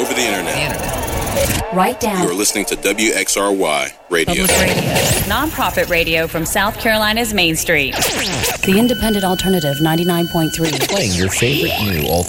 over the internet. Write down. You are listening to WXRY Radio. Public radio. Nonprofit radio from South Carolina's Main Street. The Independent Alternative 99.3. Playing your favorite new